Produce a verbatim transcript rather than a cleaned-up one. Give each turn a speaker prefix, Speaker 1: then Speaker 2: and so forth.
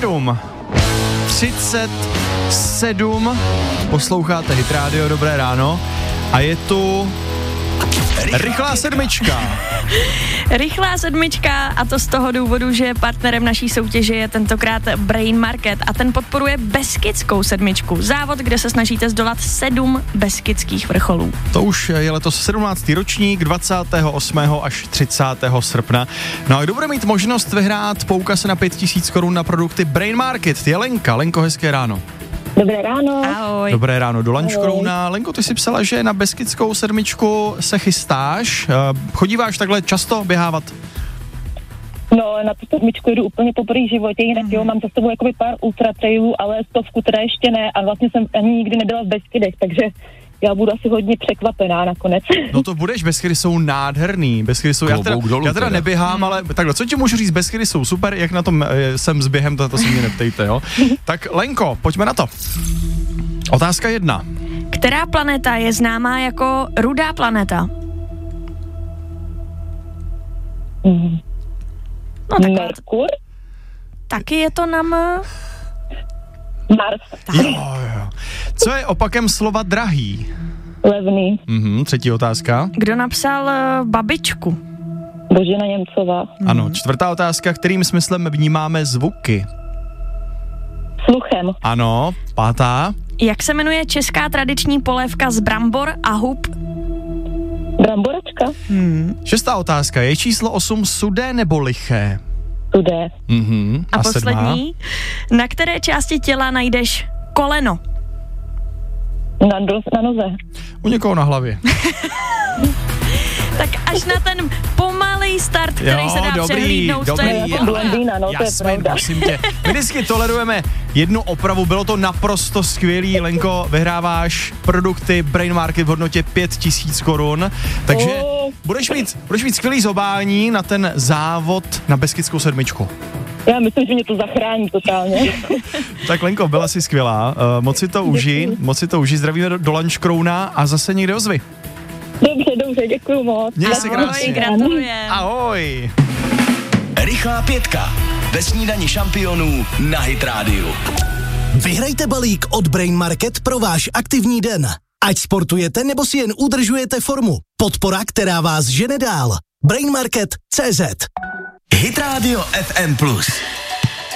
Speaker 1: sedm. třicet sedm. Posloucháte Hit Radio, dobré ráno. A je tu rychlá sedmička.
Speaker 2: Rychlá sedmička, a to z toho důvodu, že partnerem naší soutěže je tentokrát Brain Market a ten podporuje Beskidskou sedmičku. Závod, kde se snažíte zdolat sedm beskidských vrcholů.
Speaker 1: To už je letos sedmnáctý ročník, dvacátého osmého až třicátého srpna. No a kdo bude mít možnost vyhrát poukaz na pět tisíc korun na produkty Brain Market? Je Lenka. Lenko, hezké ráno.
Speaker 3: Dobré ráno.
Speaker 2: Ahoj.
Speaker 1: Dobré ráno, do Lanškrouna. Lenko, ty jsi psala, že na Beskidskou sedmičku se chystáš. Chodíváš takhle často běhávat?
Speaker 3: No, na tu sedmičku jdu úplně poprvé v životě, jinak mm. jo, mám za sebou jakoby pár ultratrailů, ale stovku teda ještě ne a vlastně jsem ani nikdy nebyla v Beskydech, takže já budu asi hodně překvapená nakonec.
Speaker 1: No to budeš, Beskydy jsou nádherný. Beskydy jsou, já teda, já teda neběhám, mm. ale takhle, co ti můžu říct, Beskydy jsou super, jak na tom e, jsem s během, to, to se mě neptejte, jo. Tak Lenko, pojďme na to. Otázka jedna.
Speaker 2: Která planeta je známá jako rudá planeta?
Speaker 3: Mm.
Speaker 2: No, tak
Speaker 3: Merkur?
Speaker 2: Taky je to na M.
Speaker 3: Mars.
Speaker 1: Jo, jo. Co je opakem slova drahý?
Speaker 3: Levný.
Speaker 1: Mhm, třetí otázka.
Speaker 2: Kdo napsal uh, Babičku?
Speaker 3: Božena Němcová.
Speaker 1: Ano, čtvrtá otázka. Kterým smyslem vnímáme zvuky?
Speaker 3: Sluchem.
Speaker 1: Ano, pátá.
Speaker 2: Jak se jmenuje česká tradiční polévka z brambor a hub?
Speaker 3: Bramboračka.
Speaker 2: Hmm.
Speaker 1: Šestá otázka. Je číslo osm sudé nebo liché?
Speaker 3: Sudé.
Speaker 1: Mhm.
Speaker 2: A,
Speaker 1: A
Speaker 2: poslední.
Speaker 1: sedmá?
Speaker 2: Na které části těla najdeš koleno?
Speaker 3: Na, do, na noze.
Speaker 1: U někoho na hlavě.
Speaker 2: Tak až na ten pomalý start, který
Speaker 1: Jo,
Speaker 2: se dá
Speaker 1: dobrý,
Speaker 2: přehlídnout,
Speaker 1: dobrý.
Speaker 2: to je
Speaker 3: Jako blondýna, no, to je
Speaker 1: Jasmin,
Speaker 3: pravda.
Speaker 1: prosím tě. My vždycky tolerujeme jednu opravu, bylo to naprosto skvělý. Lenko, vyhráváš produkty Brain Market v hodnotě pět tisíc korun, takže
Speaker 3: Oh.
Speaker 1: budeš mít, budeš mít skvělý zobání na ten závod na Beskidskou sedmičku.
Speaker 3: Já myslím, že mě to zachrání totálně.
Speaker 1: Tak Lenko, byla jsi skvělá, uh, moc si to užij, moc si to užij, zdravíme do, do Lanškrouna a zase někde ozvi.
Speaker 3: Dobře, dobře, děkuju moc.
Speaker 1: Měj se krásně.
Speaker 2: Gratulujem.
Speaker 1: Ahoj.
Speaker 4: Rychlá pětka. Ve snídani šampionů na Hit Radio.
Speaker 5: Vyhrajte balík od Brain Market pro váš aktivní den. Ať sportujete nebo si jen udržujete formu. Podpora, která vás žene dál. brain market tečka cé zet.
Speaker 4: Hit Radio F M plus.